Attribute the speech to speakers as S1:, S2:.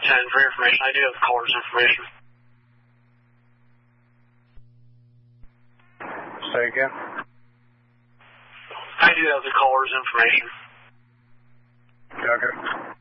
S1: for your information. I do have the caller's information.
S2: Say again?
S1: I do have the caller's information.
S2: Okay.